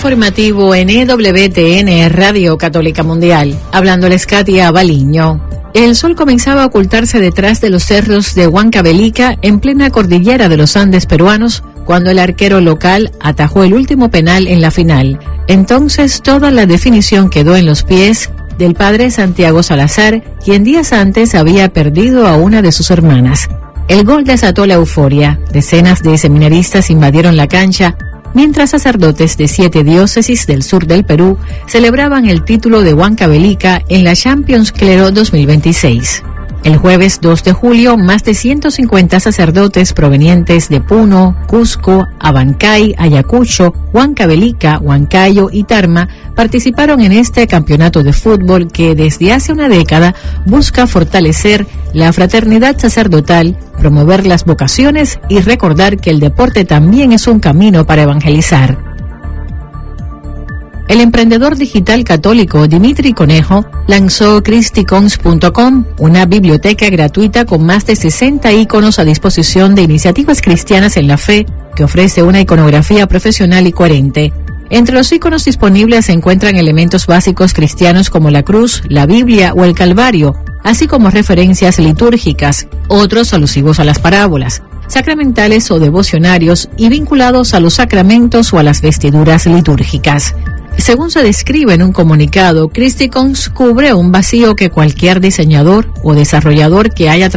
informativo en EWTN, Radio Católica Mundial. Hablándoles Katia Baliño. El sol comenzaba a ocultarse detrás de los cerros de Huancavelica, en plena cordillera de los Andes peruanos, cuando el arquero local atajó el último penal en la final. Entonces toda la definición quedó en los pies del padre Santiago Salazar, quien días antes había perdido a una de sus hermanas. El gol desató la euforia. Decenas de seminaristas invadieron la cancha, mientras sacerdotes de 7 diócesis del sur del Perú celebraban el título de Huancavelica en la Champions Clero 2026. El jueves 2 de julio, más de 150 sacerdotes provenientes de Puno, Cusco, Abancay, Ayacucho, Huancavelica, Huancayo y Tarma participaron en este campeonato de fútbol que desde hace una década busca fortalecer la fraternidad sacerdotal, promover las vocaciones y recordar que el deporte también es un camino para evangelizar. El emprendedor digital católico Dimitri Conejo lanzó christicons.com, una biblioteca gratuita con más de 60 iconos a disposición de iniciativas cristianas en la fe, que ofrece una iconografía profesional y coherente. Entre los iconos disponibles se encuentran elementos básicos cristianos como la cruz, la Biblia o el Calvario, así como referencias litúrgicas, otros alusivos a las parábolas, sacramentales o devocionarios y vinculados a los sacramentos o a las vestiduras litúrgicas. Según se describe en un comunicado, Christicons cubre un vacío que cualquier diseñador o desarrollador que haya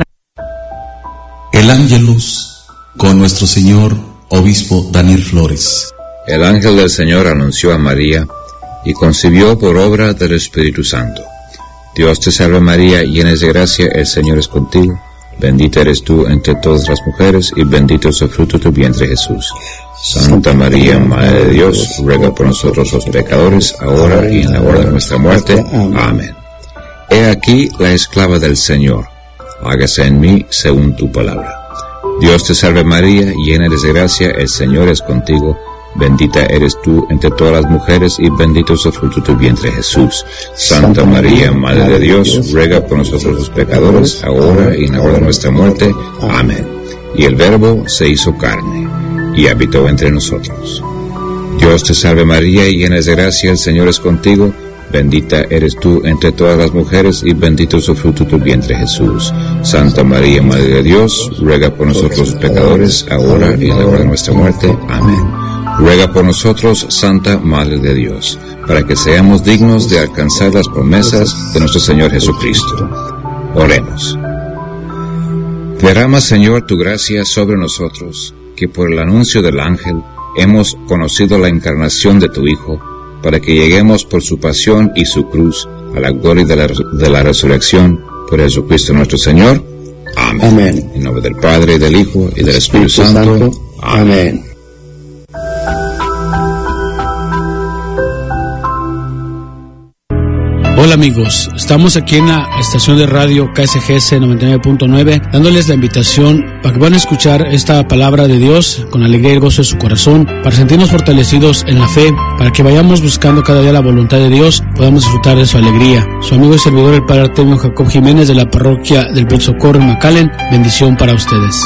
El Ángelus con nuestro señor obispo Daniel Flores. El ángel del Señor anunció a María y concibió por obra del Espíritu Santo. Dios te salve María, llena de gracia, el Señor es contigo. Bendita eres tú entre todas las mujeres y bendito es el fruto de tu vientre Jesús. Santa María, Madre de Dios, ruega por nosotros los pecadores, ahora y en la hora de nuestra muerte. Amén. He aquí la esclava del Señor. Hágase en mí según tu palabra. Dios te salve María, llena eres de gracia, el Señor es contigo. Bendita eres tú entre todas las mujeres y bendito es el fruto de tu vientre Jesús. Santa María, Madre de Dios, ruega por nosotros los pecadores, ahora y en la hora de nuestra muerte. Amén. Y el Verbo se hizo carne y habitó entre nosotros. Dios te salve María, llena de gracia, el Señor es contigo. Bendita eres tú entre todas las mujeres y bendito es el fruto de tu vientre Jesús. Santa María, Madre de Dios, ruega por nosotros los pecadores, ahora y en la hora de nuestra muerte. Amén. Ruega por nosotros, Santa Madre de Dios, para que seamos dignos de alcanzar las promesas de nuestro Señor Jesucristo. Oremos. Derrama, Señor, tu gracia sobre nosotros, que por el anuncio del ángel hemos conocido la encarnación de tu Hijo, para que lleguemos por su pasión y su cruz a la gloria de la resurrección, por Jesucristo nuestro Señor. Amén. Amén. En nombre del Padre, y del Hijo, y del Espíritu Santo. Amén. Hola amigos, estamos aquí en la estación de radio KSGS 99.9 dándoles la invitación para que puedan escuchar esta palabra de Dios con alegría y gozo de su corazón, para sentirnos fortalecidos en la fe, para que vayamos buscando cada día la voluntad de Dios, podamos disfrutar de su alegría. Su amigo y servidor el Padre Artemio Jacob Jiménez de la parroquia del Buen Socorro en McAllen, bendición para ustedes.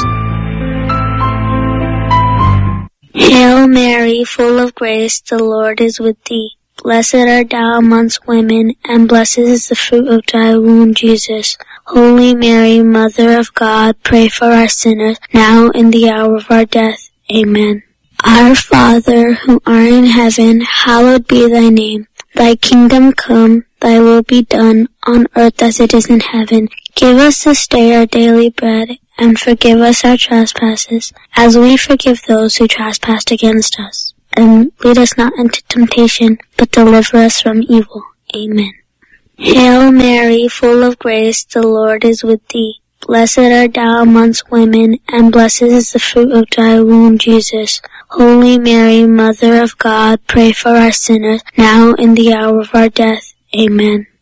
Hail Mary, full of grace, the Lord is with thee. Blessed art thou amongst women, and blessed is the fruit of thy womb, Jesus. Holy Mary, Mother of God, pray for us sinners, now and the hour of our death. Amen. Our Father, who art in heaven, hallowed be thy name. Thy kingdom come, thy will be done, on earth as it is in heaven. Give us this day our daily bread, and forgive us our trespasses, as we forgive those who trespass against us. And lead us not into temptation, but deliver us from evil. Amen. Hail Mary, full of grace, the Lord is with thee. Blessed art thou amongst women, and blessed is the fruit of thy womb, Jesus. Holy Mary, Mother of God, pray for us sinners, now and the hour of our death. Amen.